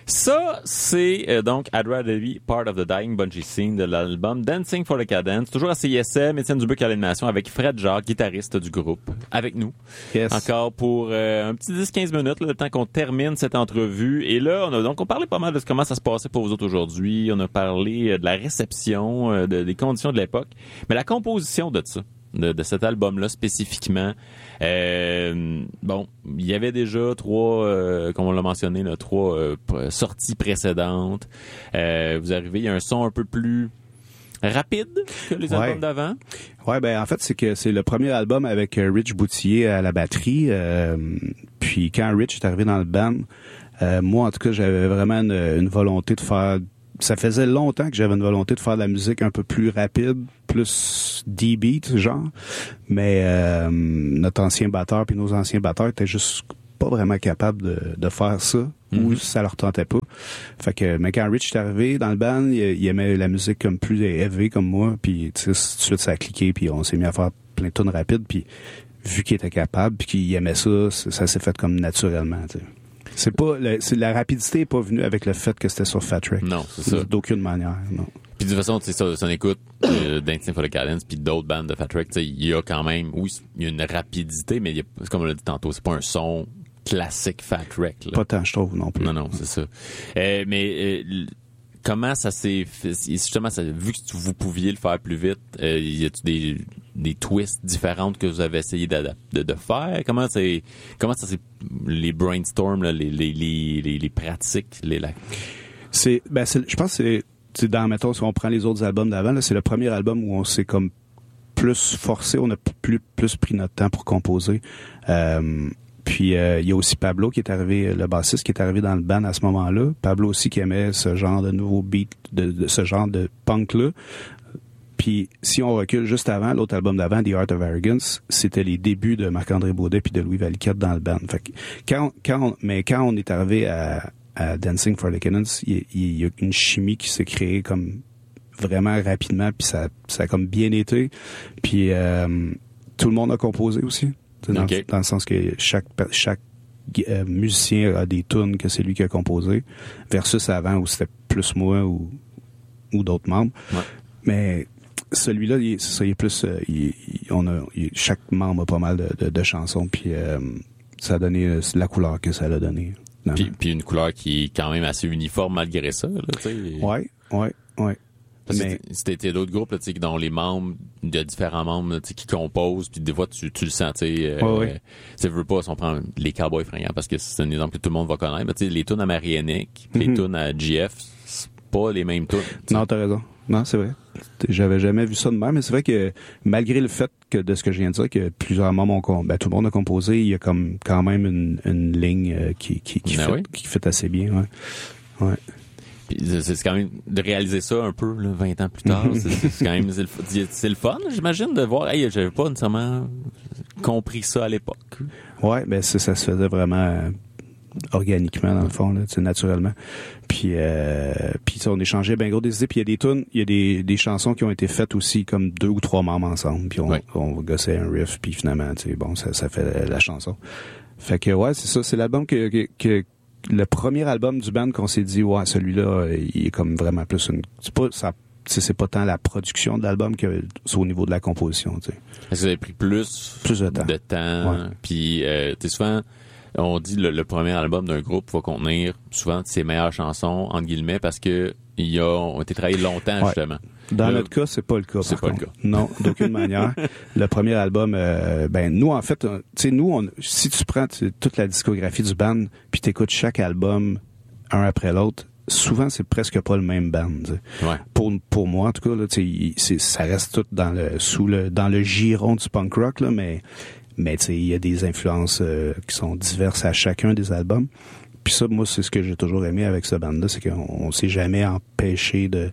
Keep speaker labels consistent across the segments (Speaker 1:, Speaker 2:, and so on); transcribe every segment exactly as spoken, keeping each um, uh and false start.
Speaker 1: Ça, c'est euh, donc I'd Rather Be Part of the Dying Bungie Scene de l'album Dancing for the Cadence. Toujours à C I S M, Étienne Dubuc à l'animation avec Fred Jacques, guitariste du groupe, avec nous.
Speaker 2: Yes.
Speaker 1: Encore pour euh, un petit dix à quinze minutes, là, le temps qu'on termine cette entrevue. Et là, on a donc on parlait pas mal de comment ça se passait pour vous autres aujourd'hui. On a parlé euh, de la réception, euh, de, des conditions de l'époque. Mais la composition de ça, de, de cet album-là spécifiquement, euh, bon, il y avait déjà trois, euh, comme on l'a mentionné, là, trois euh, sorties précédentes. Euh, vous arrivez, il y a un son un peu plus rapide que les
Speaker 2: ouais.
Speaker 1: albums d'avant.
Speaker 2: Ouais, ben en fait, c'est que c'est le premier album avec euh, Rich Boutillier à la batterie. Euh, puis quand Rich est arrivé dans le band, euh, moi, en tout cas, j'avais vraiment une, une volonté de faire... Ça faisait longtemps que j'avais une volonté de faire de la musique un peu plus rapide, plus D-beat, genre. Mais euh, notre ancien batteur puis nos anciens batteurs étaient juste pas vraiment capables de, de faire ça, mm-hmm. ou ça leur tentait pas. Fait que, mais quand Rich est arrivé dans le band, il, il aimait la musique comme plus élevée comme moi, puis tu sais, tout de suite ça a cliqué, puis on s'est mis à faire plein de tunes rapides, puis vu qu'il était capable, puis qu'il aimait ça, ça s'est fait comme naturellement, tu sais. C'est pas le, c'est, la rapidité est pas venue avec le fait que c'était sur Fat Wreck.
Speaker 1: Non, c'est ça.
Speaker 2: D'aucune manière, non.
Speaker 1: Puis de toute façon, tu sais, ça, ça écoute euh, Dancing for the Cadence puis d'autres bandes de Fat Wreck, tu sais, il y a quand même, oui, il y a une rapidité, mais il y a, comme on l'a dit tantôt, c'est pas un son classique Fat Wreck, là.
Speaker 2: Pas tant, je trouve, non plus.
Speaker 1: Non, non, c'est ça. Euh, mais euh, comment ça s'est fait, justement, ça, vu que vous pouviez le faire plus vite, euh, y a-tu des des twists différentes que vous avez essayé de, de, de faire? Comment c'est, comment ça c'est, les brainstorms, là, les, les, les, les, les pratiques, les, la...
Speaker 2: C'est, ben, c'est, je pense que c'est, c'est dans, mettons, si on prend les autres albums d'avant, là, c'est le premier album où on s'est comme plus forcé, on a plus, plus pris notre temps pour composer. Euh, puis, euh, il y a aussi Pablo qui est arrivé, le bassiste qui est arrivé dans le band à ce moment-là. Pablo aussi qui aimait ce genre de nouveau beat, de, de ce genre de punk-là. Puis, si on recule juste avant, l'autre album d'avant, The Art of Arrogance, c'était les débuts de Marc-André Baudet puis de Louis Valiquette dans le band. Fait que quand, quand on, mais quand on est arrivé à, à Dancing for the Cadence, il, il y a une chimie qui s'est créée comme vraiment rapidement, puis ça, ça a comme bien été. Puis, euh, tout le monde a composé aussi. Dans, okay. dans le sens que chaque, chaque euh, musicien a des tunes que c'est lui qui a composé, versus avant où c'était plus moi ou, ou d'autres membres.
Speaker 1: Ouais.
Speaker 2: Mais celui-là, il, c'est ça, il est plus, euh, il, il, on a, il, chaque membre a pas mal de, de, de chansons, puis euh, ça a donné euh, la couleur que ça l'a donné.
Speaker 1: Puis, puis une couleur qui est quand même assez uniforme malgré ça, là, tu sais.
Speaker 2: Ouais, ouais, ouais.
Speaker 1: Parce
Speaker 2: mais...
Speaker 1: que c'était d'autres groupes, là, tu sais, dont les membres, il y a différents membres, tu sais, qui composent, puis des fois, tu, tu le sens, tu sais, euh,
Speaker 2: ouais, ouais.
Speaker 1: tu veux pas, si on prend les Cowboys fringants, parce que c'est un exemple que tout le monde va connaître, mais tu sais, les tunes à Marianic, mm-hmm. les tunes à G F, c'est pas les mêmes tunes.
Speaker 2: Non, t'as raison. Non, c'est vrai. J'avais jamais vu ça de même, mais c'est vrai que malgré le fait que de ce que je viens de dire, que plusieurs membres ont, ben, tout le monde a composé, il y a comme quand même une, une ligne euh, qui qui qui,
Speaker 1: ben
Speaker 2: fait,
Speaker 1: oui.
Speaker 2: qui fait assez bien, ouais. Ouais.
Speaker 1: Puis c'est quand même de réaliser ça un peu là, vingt ans plus tard, c'est, c'est quand même c'est le, c'est le fun, j'imagine, de voir. Hey, j'avais pas nécessairement compris ça à l'époque.
Speaker 2: Ouais, ben ça, ça se faisait vraiment euh, organiquement dans le fond, là, naturellement. Puis, euh, puis on échangeait ben gros des idées. Puis il y a des tunes, il y a des, des chansons qui ont été faites aussi comme deux ou trois membres ensemble. Puis on, ouais. on gossait un riff. Puis finalement, tu sais, bon, ça, ça fait la chanson. Fait que ouais, c'est ça, c'est l'album que, que, que le premier album du band qu'on s'est dit, ouais, celui-là, il est comme vraiment plus une, c'est pas ça. C'est, c'est pas tant la production de l'album que c'est au niveau de la composition, tu sais.
Speaker 1: Est-ce que vous avez pris plus,
Speaker 2: plus de temps?
Speaker 1: De temps
Speaker 2: ouais.
Speaker 1: Puis, euh, tu sais, souvent, on dit le, le premier album d'un groupe va contenir souvent ses meilleures chansons, entre guillemets, parce que ils ont été travaillés longtemps, ouais. justement.
Speaker 2: Dans
Speaker 1: Là,
Speaker 2: notre cas, c'est pas le cas.
Speaker 1: C'est
Speaker 2: par
Speaker 1: pas
Speaker 2: contre.
Speaker 1: le cas.
Speaker 2: Non, d'aucune manière. Le premier album, euh, ben nous, en fait, tu sais, nous, on, si tu prends toute la discographie du band, puis t'écoutes chaque album un après l'autre, souvent c'est presque pas le même band.
Speaker 1: Ouais.
Speaker 2: Pour pour moi, en tout cas, là, tu sais, ça reste tout dans le sous le dans le giron du punk rock, là, mais mais tu sais, il y a des influences euh, qui sont diverses à chacun des albums. Puis ça, moi, c'est ce que j'ai toujours aimé avec ce band-là, c'est qu'on on s'est jamais empêché de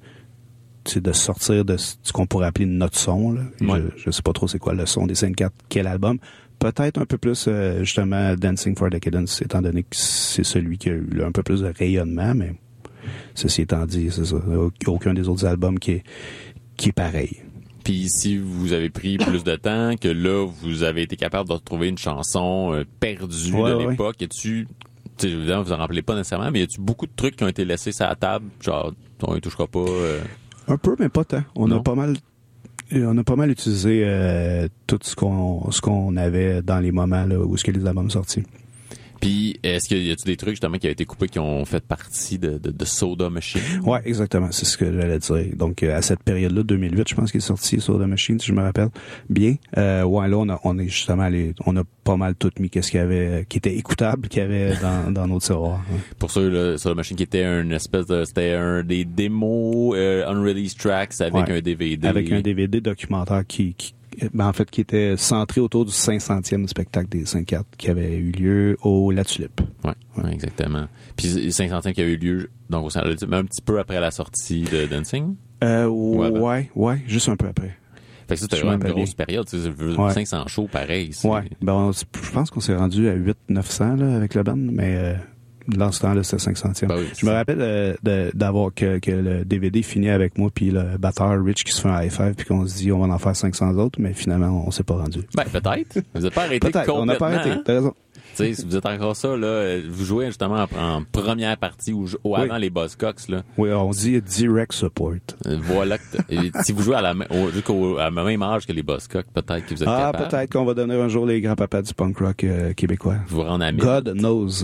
Speaker 2: de sortir de ce qu'on pourrait appeler notre son. Là.
Speaker 1: Ouais.
Speaker 2: Je, je sais pas trop c'est quoi le son des cinquante-quatre, quel album. Peut-être un peu plus, euh, justement, Dancing for the Cadence, étant donné que c'est celui qui a eu un peu plus de rayonnement, mais ceci étant dit, c'est ça. Il n'y a aucun des autres albums qui est, qui est pareil.
Speaker 1: Puis si vous avez pris plus de temps, que là, vous avez été capable de retrouver une chanson euh, perdue
Speaker 2: ouais,
Speaker 1: de
Speaker 2: ouais.
Speaker 1: l'époque, et tu tu sais, évidemment, vous en rappelez pas nécessairement, mais y a-tu beaucoup de trucs qui ont été laissés sur la table, genre, on y touchera pas? Euh...
Speaker 2: Un peu, mais pas tant. On
Speaker 1: non?
Speaker 2: a pas mal, on a pas mal utilisé euh, tout ce qu'on, ce qu'on avait dans les moments là où ce que les albums sont sortis.
Speaker 1: Puis, est-ce qu'il y a-tu des trucs, justement, qui ont été coupés, qui ont fait partie de, de, de Soda Machine?
Speaker 2: Ouais, exactement. C'est ce que j'allais dire. Donc, à cette période-là, deux mille huit, je pense qu'il est sorti Soda Machine, si je me rappelle bien. Euh, ouais, là, on a, on est justement allé, on a pas mal tout mis qu'est-ce qu'il y avait, qui était écoutable, qu'il y avait dans, dans nos tiroirs. Ouais.
Speaker 1: Pour ceux, là, Soda Machine qui était une espèce de, c'était un des démos, euh, unreleased tracks avec ouais. un D V D.
Speaker 2: Avec un D V D documentaire qui, qui Ben, en fait, qui était centré autour du cinq centième spectacle des cinq quatre qui avait eu lieu au La Tulipe.
Speaker 1: Oui, ouais, exactement. Puis le cinq centième qui a eu lieu, donc au Centre un petit peu après la sortie de Dancing?
Speaker 2: Euh, ouais, ouais, juste un peu après.
Speaker 1: Fait que ça, c'était vraiment une grosse période. Tu sais, ouais. cinq cents shows, pareil. C'est...
Speaker 2: Ouais. Ben, on, je pense qu'on s'est rendu à huit neuf cents là, avec le band, mais... Euh, dans ce temps-là, c'était cinq centième. Ben oui, je me rappelle euh, de, d'avoir que, que le D V D finit avec moi puis le batteur Rich qui se fait un high five puis qu'on se dit on va en faire cinq cents autres, mais finalement on s'est pas rendu.
Speaker 1: Ben peut-être. Vous n'êtes pas arrêté
Speaker 2: peut-être.
Speaker 1: complètement.
Speaker 2: On n'a pas arrêté.
Speaker 1: Hein?
Speaker 2: T'as raison.
Speaker 1: Tu sais, si vous êtes encore ça, là, vous jouez justement en, en première partie ou, ou avant oui. les Buzzcocks, là.
Speaker 2: Oui, on dit direct support.
Speaker 1: Voilà. Et si vous jouez à la, au, jusqu'au, à la même âge que les Buzzcocks, peut-être que vous êtes
Speaker 2: ah,
Speaker 1: capable.
Speaker 2: Ah, peut-être qu'on va devenir un jour les grands-papas du punk rock euh, québécois.
Speaker 1: Vous rendre amis.
Speaker 2: God knows.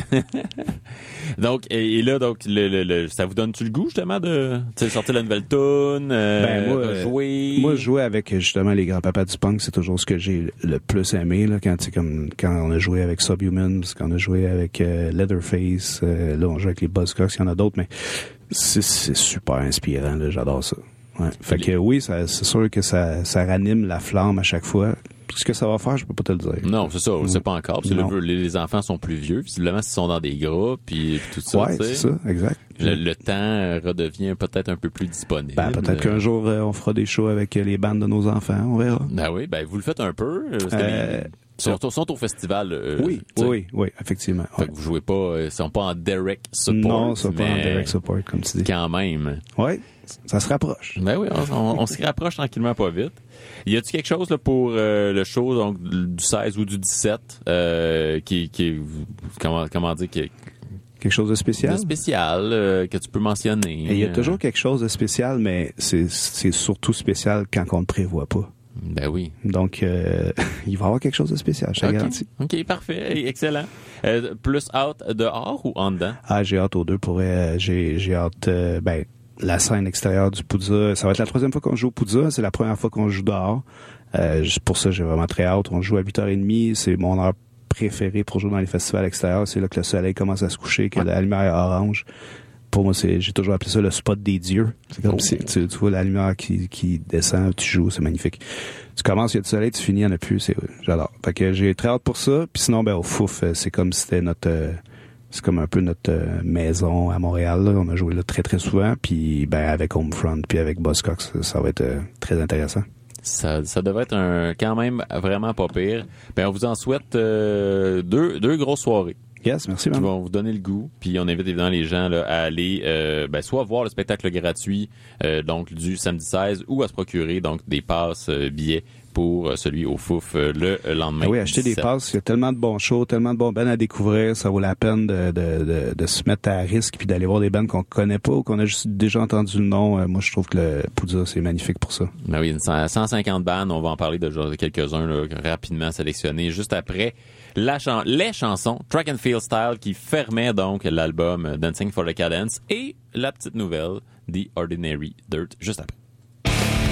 Speaker 1: Donc, et, et là, donc, le, le, le, ça vous donne-tu le goût, justement, de sortir la nouvelle tune, euh,
Speaker 2: ben, moi,
Speaker 1: jouer?
Speaker 2: Moi, jouer avec, justement, les grands-papas du punk, c'est toujours ce que j'ai le plus aimé, là, quand, comme, quand on a joué avec Subhumans, quand on a joué avec euh, Leatherface, euh, là, on joue avec les Buzzcocks, il y en a d'autres, mais c'est, c'est super inspirant, là, j'adore ça. Ouais. Fait que oui, ça, c'est sûr que ça, ça ranime la flamme à chaque fois. Ce que ça va faire, je peux pas te le dire.
Speaker 1: Non, c'est ça, on le sait pas encore. Parce que le, les, les enfants sont plus vieux, visiblement, s'ils sont dans des groupes, puis tout ça.
Speaker 2: Ouais, c'est ça, exact.
Speaker 1: Le, le temps redevient peut-être un peu plus disponible.
Speaker 2: Ben, peut-être qu'un jour, euh, on fera des shows avec les bandes de nos enfants, on verra.
Speaker 1: Ben oui, ben vous le faites un peu. Parce que
Speaker 2: euh,
Speaker 1: les, sont, sont au festival. Euh,
Speaker 2: oui, oui, oui, oui, effectivement.
Speaker 1: Fait
Speaker 2: ouais.
Speaker 1: que vous jouez pas, ils sont pas en direct support.
Speaker 2: Non, ils sont pas en direct support, comme tu dis.
Speaker 1: Quand même.
Speaker 2: Oui, ça se rapproche.
Speaker 1: Ben oui, on, on, on se rapproche tranquillement, pas vite. Y a-tu quelque chose là pour euh, le show donc du seize ou du dix-sept euh, qui, qui comment comment dire qui
Speaker 2: quelque chose de spécial?
Speaker 1: De spécial euh, que tu peux mentionner.
Speaker 2: Il y a toujours quelque chose de spécial, mais c'est c'est surtout spécial quand on ne prévoit pas.
Speaker 1: Ben oui.
Speaker 2: Donc, euh, il va y avoir quelque chose de spécial, je te
Speaker 1: okay.
Speaker 2: garantis.
Speaker 1: OK, parfait. Excellent. Euh, plus out dehors ou en dedans?
Speaker 2: Ah, j'ai hâte aux deux. Pour vrai, j'ai, j'ai hâte... Euh, ben, la scène extérieure du Poudza, ça va être la troisième fois qu'on joue au Poudza. C'est la première fois qu'on joue dehors. Euh, pour ça, j'ai vraiment très hâte. On joue à huit heures trente. C'est mon heure préférée pour jouer dans les festivals extérieurs. C'est là que le soleil commence à se coucher, que ouais. la lumière est orange. Pour moi, c'est, j'ai toujours appelé ça le spot des dieux. C'est comme oh. si tu, tu vois la lumière qui, qui descend, tu joues, c'est magnifique. Tu commences, il y a du soleil, tu finis, il n'y en a plus, c'est, j'adore. Fait que j'ai très hâte pour ça. Puis sinon, ben, au Fouf, c'est comme si c'était notre, euh, c'est comme un peu notre euh, maison à Montréal, là. On a joué là très, très souvent. Puis, ben, avec Homefront, puis avec Buzzcocks, ça, ça va être euh, très intéressant.
Speaker 1: Ça, ça devrait être un, quand même vraiment pas pire. Ben, on vous en souhaite euh, deux, deux grosses soirées.
Speaker 2: Yes, merci.
Speaker 1: Qui vont vous donner le goût. Puis on invite évidemment les gens là, à aller euh, ben, soit voir le spectacle gratuit euh, donc du samedi seize ou à se procurer donc des passes euh, billets pour euh, celui au Fouf euh, le lendemain.
Speaker 2: Ah oui, acheter dix-sept. Des passes. Il y a tellement de bons shows, tellement de bons bands à découvrir. Ça vaut la peine de, de, de, de se mettre à risque puis d'aller voir des bands qu'on connaît pas ou qu'on a juste déjà entendu le nom. Euh, moi, je trouve que le Poudza, c'est magnifique pour ça.
Speaker 1: Ben oui, cent cinquante bands. On va en parler de, de quelques-uns là, rapidement sélectionnés juste après la chan- les chansons Track and Field Style qui fermait donc l'album Dancing for the Cadence et la petite nouvelle The Ordinary Dirt juste après.